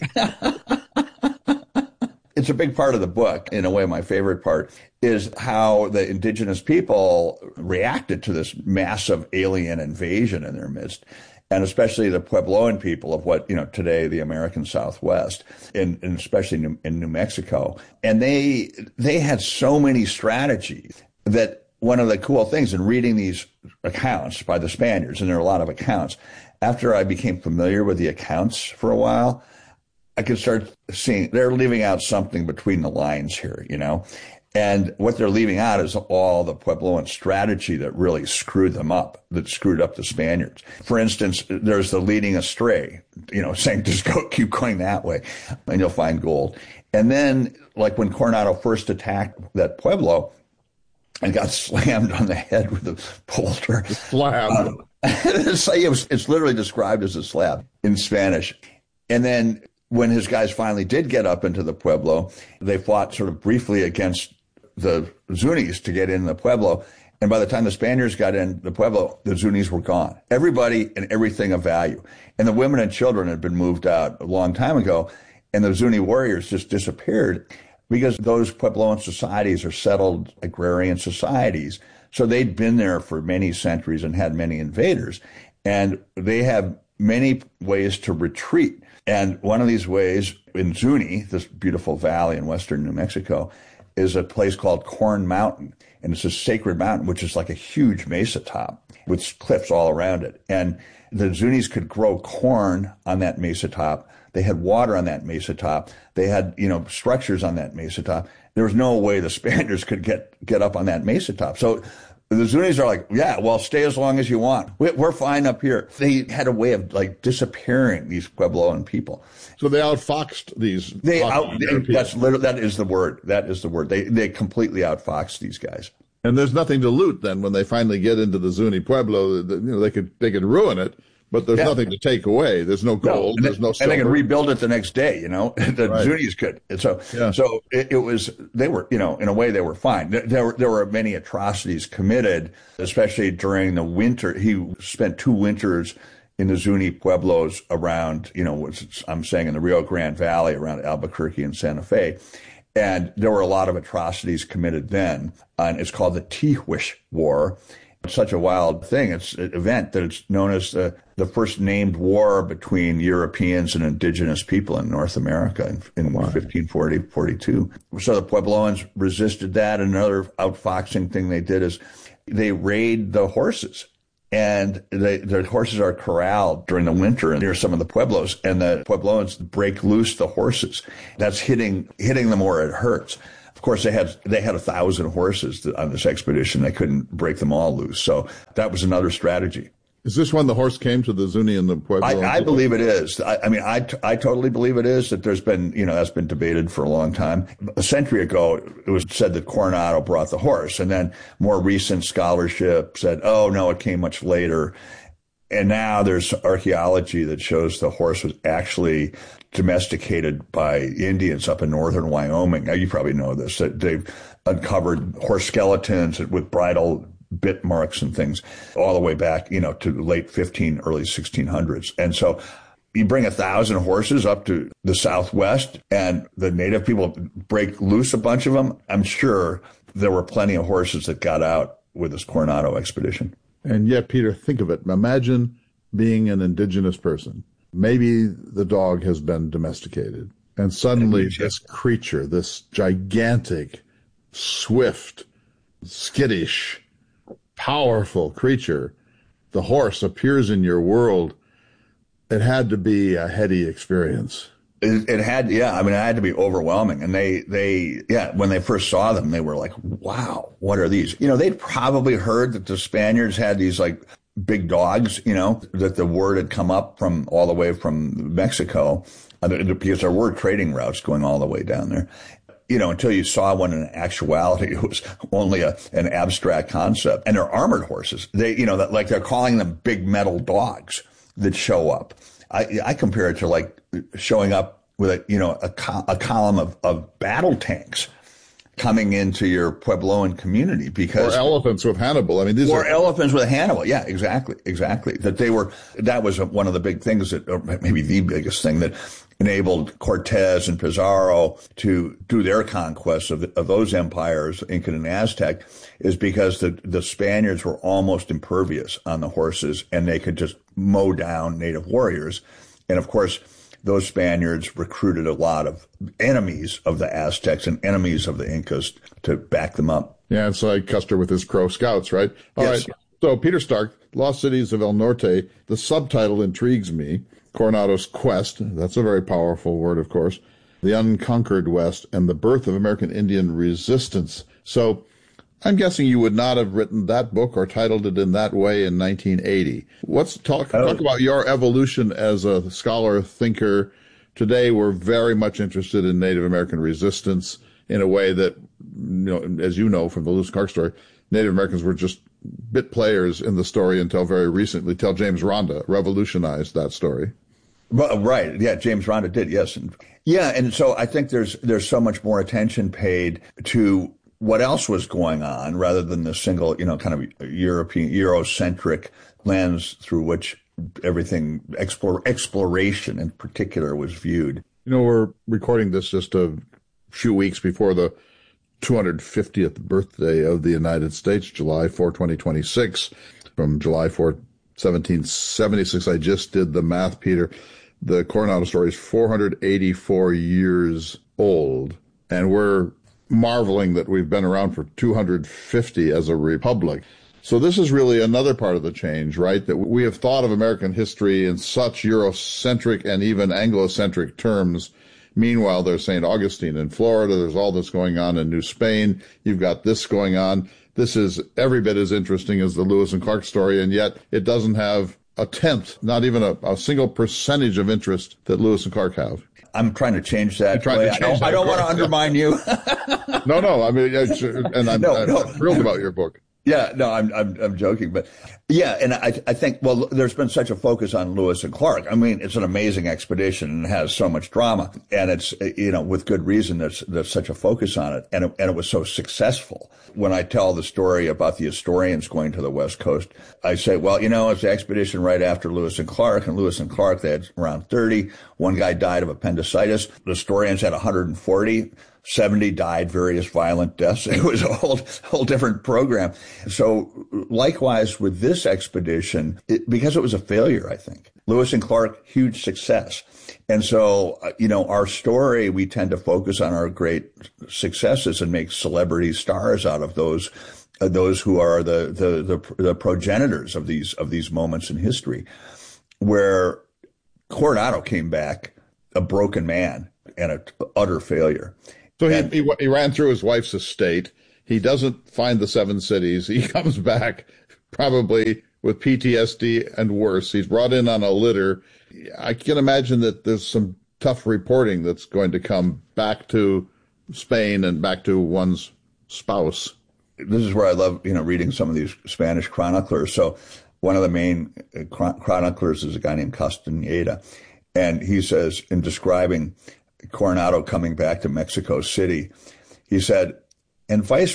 It's a big part of the book. In a way, my favorite part is how the indigenous people reacted to this massive alien invasion in their midst. And especially the Puebloan people of what, you know, today the American Southwest, and, and especially New, in New Mexico. And they they had so many strategies that one of the cool things in reading these accounts by the Spaniards, and there are a lot of accounts, after I became familiar with the accounts for a while, I could start seeing they're leaving out something between the lines here, you know. And what they're leaving out is all the Puebloan strategy that really screwed them up, that screwed up the Spaniards. For instance, there's the leading astray, you know, saying just go, keep going that way and you'll find gold. And then, like when Coronado first attacked that Pueblo and got slammed on the head with a boulder. Slab. Um, it's, it was, it's literally described as a slab in Spanish. And then when his guys finally did get up into the Pueblo, they fought sort of briefly against the Zunis to get in the Pueblo. And by the time the Spaniards got in the Pueblo, the Zunis were gone. Everybody and everything of value. And the women and children had been moved out a long time ago. And the Zuni warriors just disappeared because those Puebloan societies are settled agrarian societies. So they'd been there for many centuries and had many invaders. And they have many ways to retreat. And one of these ways in Zuni, this beautiful valley in western New Mexico, is a place called Corn Mountain. And it's a sacred mountain, which is like a huge mesa top with cliffs all around it. And the Zunis could grow corn on that mesa top. They had water on that mesa top. They had, you know, structures on that mesa top. There was no way the Spaniards could get, get up on that mesa top. So the Zunis are like, yeah, well, stay as long as you want. We're fine up here. They had a way of like disappearing these Puebloan people. So they outfoxed these. They out, they, that's literally, that is the word. That is the word. They, they completely outfoxed these guys. And there's nothing to loot then when they finally get into the Zuni Pueblo. You know, they could, they could ruin it, but there's yeah. nothing to take away. There's no gold. No, there's no silver. And they can rebuild it the next day, you know, the right. Zunis could. And so, yeah. so it, it was, they were, you know, in a way they were fine. There, there were, there were many atrocities committed, especially during the winter. He spent two winters in the Zuni Pueblos around, you know, what I'm saying in the Rio Grande Valley around Albuquerque and Santa Fe. And there were a lot of atrocities committed then. And it's called the Tehuish War. It's such a wild thing. It's an event that it's known as the, the first named war between Europeans and indigenous people in North America in, in wow. fifteen forty, forty-two. So the Puebloans resisted that. Another outfoxing thing they did is they raid the horses. And they, the horses are corralled during the winter near some of the Pueblos, and the Puebloans break loose the horses. That's hitting hitting them where it hurts. Of course, they had they had a thousand horses on this expedition. They couldn't break them all loose, so that was another strategy. Is this when the horse came to the Zuni and the Pueblo? I, I believe it is. I, I mean, I, t- I totally believe it is. That there's been, you know, that's been debated for a long time. A century ago, it was said that Coronado brought the horse, and then more recent scholarship said, oh no, it came much later. And now there's archaeology that shows the horse was actually domesticated by Indians up in northern Wyoming. Now, you probably know this, that they've uncovered horse skeletons with bridle bit marks and things all the way back, you know, to the late fifteen, early sixteen hundreds. And so you bring a thousand horses up to the Southwest and the native people break loose a bunch of them. I'm sure there were plenty of horses that got out with this Coronado expedition. And yet, Peter, think of it. Imagine being an indigenous person. Maybe the dog has been domesticated, and suddenly this creature, this gigantic, swift, skittish, powerful creature, the horse, appears in your world. It had to be a heady experience. It, it had, yeah. I mean, it had to be overwhelming. And they, they, yeah, when they first saw them, they were like, wow, what are these? You know, they'd probably heard that the Spaniards had these like big dogs, you know, that the word had come up from all the way from Mexico, because there were trading routes going all the way down there. You know, until you saw one in actuality, it was only a, an abstract concept. And they're armored horses. They, you know, that, like they're calling them big metal dogs that show up. I, I compare it to like showing up with a, you know, a, co- a column of, of battle tanks coming into your Puebloan community, because or elephants with Hannibal. I mean, these or are elephants with Hannibal. Yeah, exactly, exactly. That they were. That was one of the big things that, or maybe the biggest thing that enabled Cortez and Pizarro to do their conquests of, of those empires, Incan and Aztec, is because the the Spaniards were almost impervious on the horses, and they could just mow down native warriors, and of course, those Spaniards recruited a lot of enemies of the Aztecs and enemies of the Incas to back them up. Yeah, it's like Custer with his Crow Scouts, right? All yes. right. So, Peter Stark, Lost Cities of El Norte, the subtitle intrigues me. Coronado's Quest, that's a very powerful word, of course. The Unconquered West and the Birth of American Indian Resistance. So, I'm guessing you would not have written that book or titled it in that way in nineteen eighty. Let's talk, oh. talk about your evolution as a scholar, thinker. Today, we're very much interested in Native American resistance in a way that, you know, as you know from the Lewis and Clark story, Native Americans were just bit players in the story until very recently, till James Rhonda revolutionized that story. Right. Yeah, James Rhonda did, yes. Yeah, and so I think there's there's so much more attention paid to what else was going on rather than the single, you know, kind of European, Eurocentric lens through which everything, explore, exploration in particular, was viewed. You know, we're recording this just a few weeks before the two hundred fiftieth birthday of the United States, July fourth, twenty twenty-six. From July fourth, seventeen seventy-six, I just did the math, Peter. The Coronado story is four hundred eighty-four years old, and we're marveling that we've been around for two hundred fifty as a republic. So this is really another part of the change, right? That we have thought of American history in such Eurocentric and even Anglocentric terms. Meanwhile, there's Saint Augustine in Florida. There's all this going on in New Spain. You've got this going on. This is every bit as interesting as the Lewis and Clark story, and yet it doesn't have a tenth, not even a, a single percentage of interest that Lewis and Clark have. I'm trying to change that. Trying to change I don't, that I don't want to undermine you. no, no. I mean, and I'm, no, I'm no. thrilled about your book. Yeah, no, I'm, I'm, I'm joking, but yeah, and I, I think, well, there's been such a focus on Lewis and Clark. I mean, it's an amazing expedition and has so much drama, and it's, you know, with good reason there's, there's such a focus on it, and it, and it was so successful. When I tell the story about the Astorians going to the West Coast, I say, well, you know, it's the expedition right after Lewis and Clark, and Lewis and Clark, they had around thirty. One guy died of appendicitis. The Astorians had one hundred forty. seventy died various violent deaths. It was a whole, whole different program. So likewise with this expedition, it, because it was a failure, I think. Lewis and Clark, huge success. And so, you know, our story, we tend to focus on our great successes and make celebrity stars out of those, uh, those who are the, the, the, the progenitors of these, of these moments in history, where Coronado came back a broken man and an utter failure. So he, he he ran through his wife's estate. He doesn't find the seven cities. He comes back probably with P T S D and worse. He's brought in on a litter. I can imagine that there's some tough reporting that's going to come back to Spain and back to one's spouse. This is where I love, you know, reading some of these Spanish chroniclers. So one of the main chroniclers is a guy named Castaneda, and he says, in describing Coronado coming back to Mexico City, he said, and Vice